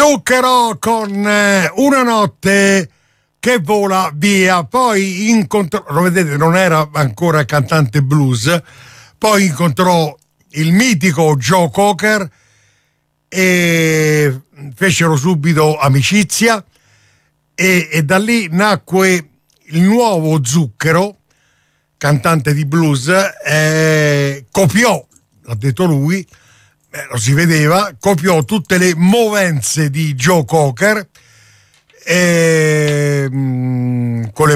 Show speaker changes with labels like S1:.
S1: Zucchero con Una notte che vola via. Poi incontrò, lo vedete, non era ancora cantante blues, poi incontrò il mitico Joe Cocker e fecero subito amicizia e da lì nacque il nuovo Zucchero, cantante di blues. Copiò, l'ha detto lui, lo si vedeva, copiò tutte le movenze di Joe Cocker con le